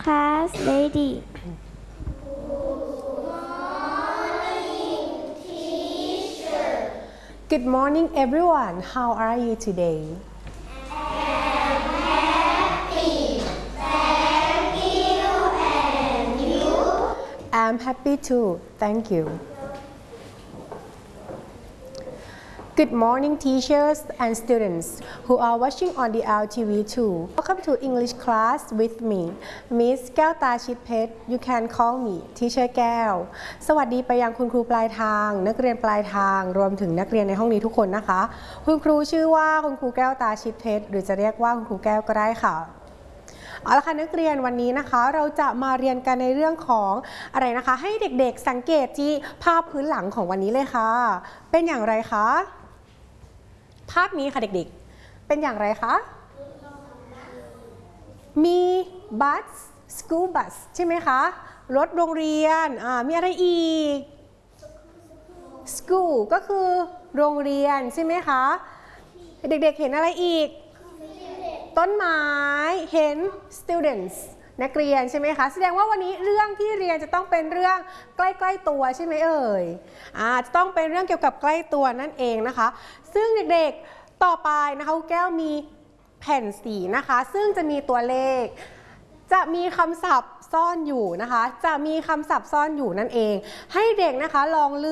class lady. Good morning, everyone. How are you today? I'm happy too. Thank you. Good morning, teachers and students who are watching on the LTV too. Welcome to English class with me, Miss แก้วตาชิดเพชร You can call me Teacher แก้ว สวัสดีไปยังคุณครูปลายทาง นักเรียนปลายทาง รวมถึงนักเรียนในห้องนี้ทุกคนนะคะ คุณครูชื่อว่าคุณครูแก้วตาชิดเพชร หรือจะเรียกว่าคุณครูแก้วก็ได้ค่ะเอาละค่ะนักเรียนวันนี้นะคะเราจะมาเรียนกันในเรื่องของอะไรนะคะให้เด็กๆสังเกตที่ภาพพื้นหลังของวันนี้เลยค่ะเป็นอย่างไรคะภาพนี้ค่ะเด็กๆเป็นอย่างไรคะมีบัส school bus ใช่ไหมคะรถโรงเรียนมีอะไรอีก school ก็คือโรงเรียนใช่ไหมคะเด็กๆเห็นอะไรอีกต้นไม้เห็น students นักเรียนใช่ไหมคะแสดงว่าวันนี้เรื่องที่เรียนจะต้องเป็นเรื่องใกล้ๆตัวใช่ไหมเอ่ยจะต้องเป็นเรื่องเกี่ยวกับใกล้ตัวนั่นเองนะคะซึ่งเด็กๆต่อไปนะคะแก้วมีแผ่นสีนะคะซึ่งจะมีตัวเลขจะมีคำศัพท์ซ่อนอยู่นะคะจะมีคำศัพท์ซ่อนอยู่นั่นเองให้เด็กนะคะลองเลือก